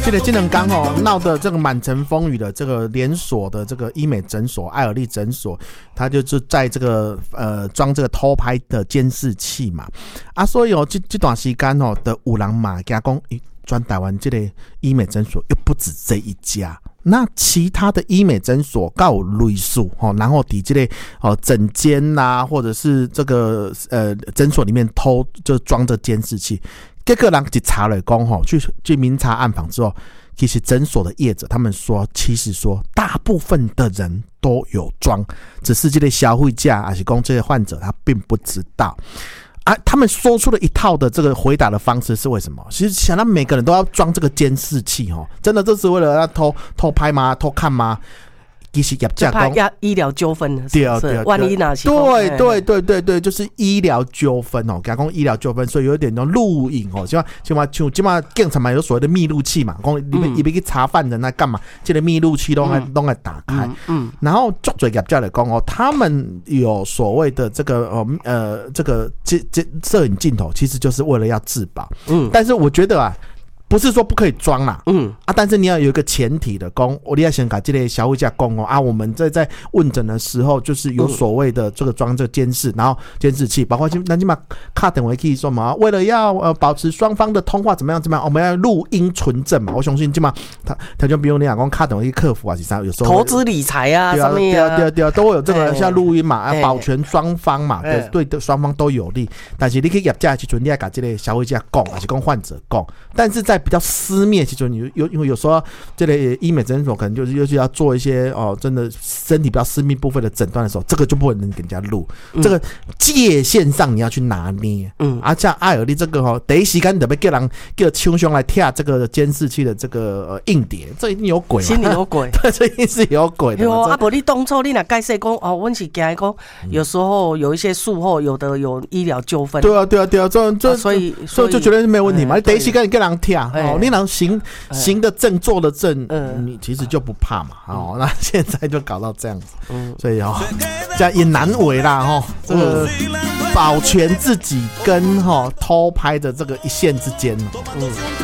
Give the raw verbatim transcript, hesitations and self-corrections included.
这个今天刚好闹得这个满城风雨的这个连锁的这个医美诊所艾尔利诊所，他就是在这个呃装这个偷拍的监视器嘛，啊，所以哦这这段时间哦的有人嘛讲讲，全台湾这个医美诊所又不止这一家。那其他的医美诊所告有类似哦，然后底这类哦诊间呐，或者是这个呃诊所里面偷就装着监视器，结果人一查了讲吼，去去明察暗访之后，其实诊所的业者他们说，其实说大部分的人都有装，只是这类消费者还是讲这些患者他并不知道。啊，他们说出了一套的这个回答的方式是为什么？其实想让每个人都要装这个监视器哦，真的这是为了要偷偷拍吗？偷看吗？其实业者怕医疗纠纷， 对对， 万一哪些？ 对对对对对，就是医疗纠纷哦，讲讲医疗纠纷，所以有一点那种录影哦，起码起码像起码警察嘛有所谓的密录器嘛，讲你们你们去查犯人来干嘛？这个密录器都来都来打开，嗯，嗯然后做做业者来讲哦，他们有所谓的这个哦呃这个这这摄影镜头，其实就是为了要自保，嗯，但是我觉得啊。不是说不可以装啦，嗯啊，但是你要有一个前提的讲，我你要先把这类消费者讲哦啊，我们在在问诊的时候，就是有所谓的这个装这个监视，然后监视器，包括那起码卡等为可以说嘛，为了要呃保持双方的通话怎么样怎么样，我们要录音存证嘛。我相信起码他他就比如你讲讲卡等为客服啊，其实有时候投资理财啊， 对啊对啊对啊对啊，都会有这个像录音嘛，啊保全双方嘛，对对的双方都有利。但是你可以业者去准，你要把这类消费者讲，还是跟患者讲，但是在比较私密。其实你有因为有时候这类医美诊所可能就是尤其要做一些哦，真的身体比较私密部分的诊断的时候，这个就不能给人家录、嗯。这个界限上你要去拿捏。嗯，啊，像艾尔利这个哦，第一时间特别叫人叫枪凶来跳这个监视器的这个、呃、硬碟，这一定有鬼、啊， 心里有鬼， 对，这一定是有鬼的。 有啊，不你当初你若解释讲哦，我是惊讲有时候有一些术后有的有医疗纠纷。 对啊，对啊，对啊，这这、啊、 所以所以就觉得是没有问题嘛。你第一时间叫人跳哦，你能行。行的正做的正、嗯，你其实就不怕嘛。哦，那现在就搞到这样子，嗯、所以哦，这样也难为啦哈。这个保全自己跟哈偷拍的这个一线之间，嗯。